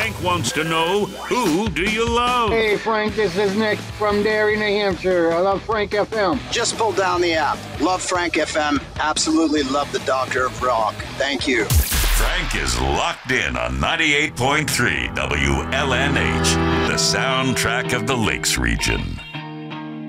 Frank wants to know, who do you love? Hey, Frank, this is Nick from Derry, New Hampshire. I love Frank FM. Just pulled down the app. Love Frank FM. Absolutely love the Doctor of Rock. Thank you. Frank is locked in on 98.3 WLNH, the soundtrack of the Lakes region.